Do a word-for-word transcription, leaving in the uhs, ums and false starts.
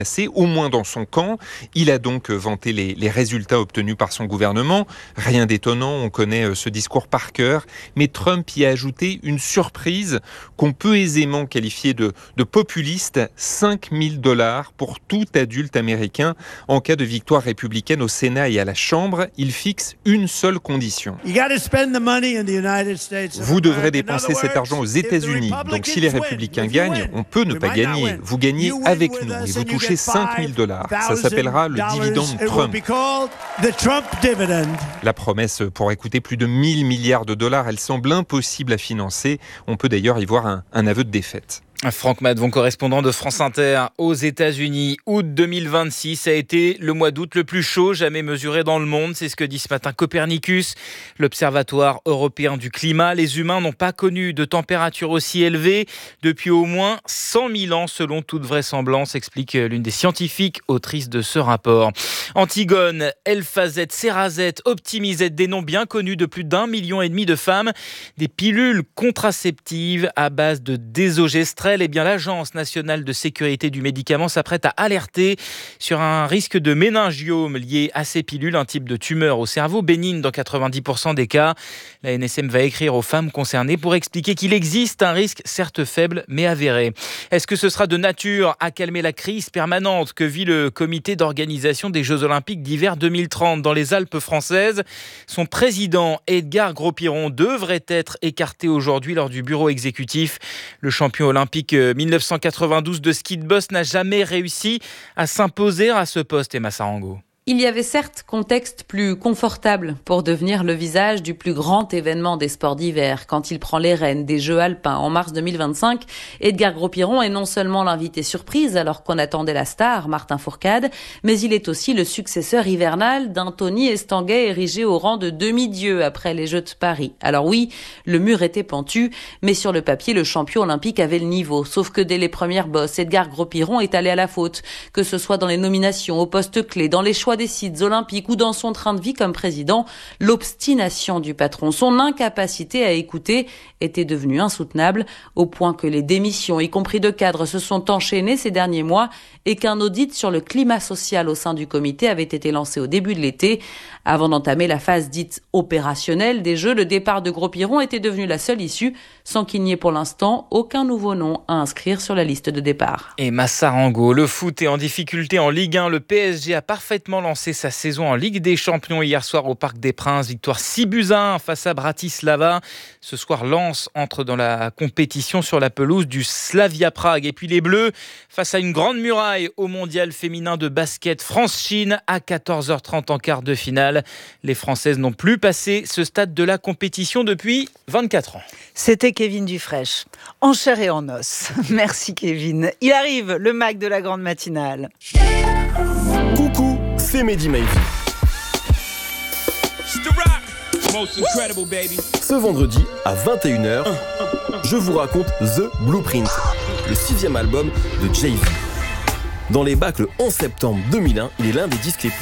au moins dans son camp. Il a donc vanté les, les résultats obtenus par son gouvernement. Rien d'étonnant, on connaît ce discours par cœur. Mais Trump y a ajouté une surprise qu'on peut aisément qualifier de, de populiste. cinq mille dollars pour tout adulte américain. En cas de victoire républicaine au Sénat et à la Chambre, il fixe une seule condition. Vous devrez dépenser cet argent aux États-Unis. Donc si les républicains gagnent, on peut ne pas gagner. Vous gagnez avec nous et vous touchez cinq mille dollars. Ça s'appellera le dividende Trump. La promesse pourrait coûter plus de mille milliards de dollars. Elle semble impossible à financer. On peut d'ailleurs y voir un, un aveu de défaite. Franck Madvon, correspondant de France Inter aux États-Unis. Août deux mille vingt-six a été le mois d'août le plus chaud jamais mesuré dans le monde. C'est ce que dit ce matin Copernicus, l'Observatoire européen du climat. Les humains n'ont pas connu de température aussi élevée depuis au moins cent mille ans, selon toute vraisemblance, explique l'une des scientifiques autrices de ce rapport. Antigone, Elphazette, Cerazette, Optimisette, des noms bien connus de plus d'un million et demi de femmes. Des pilules contraceptives à base de désogestrel. Eh bien, l'Agence nationale de sécurité du médicament s'apprête à alerter sur un risque de méningiome lié à ces pilules, un type de tumeur au cerveau bénigne dans quatre-vingt-dix pour cent des cas. La N S M va écrire aux femmes concernées pour expliquer qu'il existe un risque certes faible mais avéré. Est-ce que ce sera de nature à calmer la crise permanente que vit le comité d'organisation des Jeux Olympiques d'hiver deux mille trente dans les Alpes françaises? Son président, Edgar Gros-Piron, devrait être écarté aujourd'hui lors du bureau exécutif. Le champion olympique mille neuf cent quatre-vingt-douze de ski de boss n'a jamais réussi à s'imposer à ce poste, Emma Sarango. Il y avait certes contexte plus confortable pour devenir le visage du plus grand événement des sports d'hiver. Quand il prend les rênes des Jeux alpins en mars deux mille vingt-cinq, Edgar Gros-Piron est non seulement l'invité surprise alors qu'on attendait la star, Martin Fourcade, mais il est aussi le successeur hivernal d'un Tony Estanguet érigé au rang de demi-dieu après les Jeux de Paris. Alors oui, le mur était pentu, mais sur le papier, le champion olympique avait le niveau. Sauf que dès les premières bosses, Edgar Gros-Piron est allé à la faute. Que ce soit dans les nominations, aux postes clés, dans les choix des sites olympiques ou dans son train de vie comme président, l'obstination du patron, son incapacité à écouter était devenue insoutenable au point que les démissions, y compris de cadres, se sont enchaînées ces derniers mois et qu'un audit sur le climat social au sein du comité avait été lancé au début de l'été. Avant d'entamer la phase dite opérationnelle des Jeux, le départ de Gros-Piron était devenu la seule issue, sans qu'il n'y ait pour l'instant aucun nouveau nom à inscrire sur la liste de départ. Et Massarango, le foot est en difficulté en Ligue un. Le P S G a parfaitement lancé sa saison en Ligue des Champions hier soir au Parc des Princes. Victoire six buts à un face à Bratislava. Ce soir, Lens entre dans la compétition sur la pelouse du Slavia Prague. Et puis les Bleus, face à une grande muraille au mondial féminin de basket France-Chine à quatorze heures trente en quart de finale. Les Françaises n'ont plus passé ce stade de la compétition depuis vingt-quatre ans. C'était Kevin Dufraîche, en chair et en os. Merci Kevin. Il arrive, le Mac de la grande matinale. Coucou, c'est Mehdi Maizy. Ce vendredi à vingt et une heures, je vous raconte The Blueprint, le sixième album de Jay-Z. Dans les bacs le onze septembre deux mille un, il est l'un des disques les plus